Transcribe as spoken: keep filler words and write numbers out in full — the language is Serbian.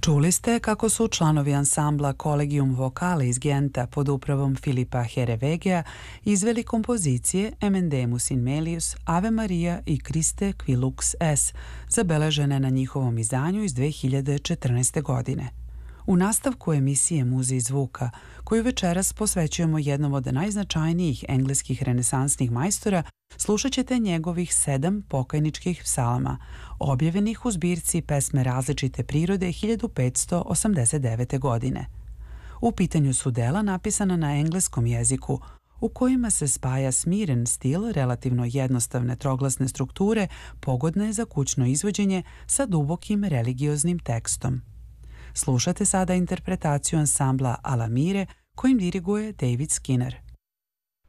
Čuli ste kako su članovi ansambla Collegium Vocale iz Genta pod upravom Filipa Herevegea izveli kompozicije Emendemus in Melius, Ave Maria i Christe qui lux es, zabeležene na njihovom izdanju iz dve hiljade četrnaeste. godine. U nastavku emisije Muze i zvuka, koju večeras posvećujemo jednom od najznačajnijih engleskih renesansnih majstora, slušat ćete njegovih sedam pokajničkih psalama, objavljenih u zbirci Pesme različite prirode hiljadu petsto osamdeset devete. godine. U pitanju su dela napisana na engleskom jeziku, u kojima se spaja smiren stil relativno jednostavne troglasne strukture, pogodne za kućno izvođenje sa dubokim religioznim tekstom. Slušate sada interpretaciju ansambla Alamire kojim diriguje David Skinner.